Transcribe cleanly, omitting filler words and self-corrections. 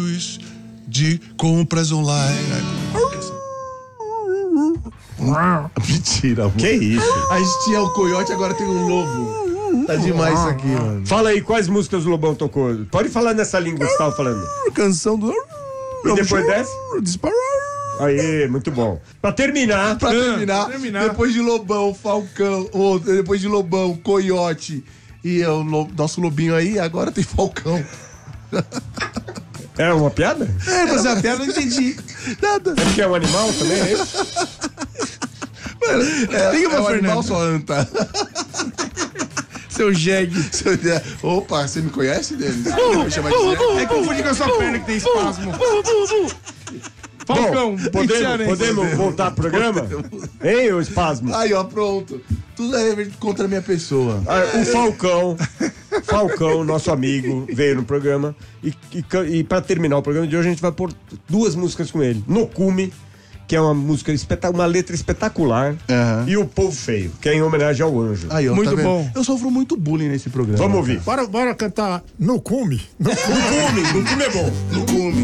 de compras online. Mentira, amor. Que isso? A gente tinha o coiote, agora tem um lobo. Tá demais isso aqui, mano. Fala aí, quais músicas o Lobão tocou? Pode falar nessa língua que você tava falando. Canção do... E depois dessa? Disparar. Aí, muito bom. Pra terminar, Depois de Lobão, Falcão, depois de Lobão, Coiote e nosso lobinho aí, agora tem Falcão. é uma piada? É, mas a piada eu não entendi. Nada. É porque é um animal também, é isso? Liga pra Fernando. Só anta. Seu jegue. Opa, você me conhece, Denis? É confundir com a sua perna que tem espasmo. Falcão, Bom, podemos voltar pro programa? Hein, o espasmo? Aí, ó, pronto. Tudo é contra a minha pessoa. O Falcão, nosso amigo, veio no programa e pra terminar o programa de hoje a gente vai pôr 2 músicas com ele. No Cume, que é uma música uma letra espetacular, e O Povo Feio, que é em homenagem ao Anjo. Aí, ó, muito tá bom. Eu sofro muito bullying nesse programa. Vamos ouvir. Bora cantar No Cume. No Cume é bom. No Cume.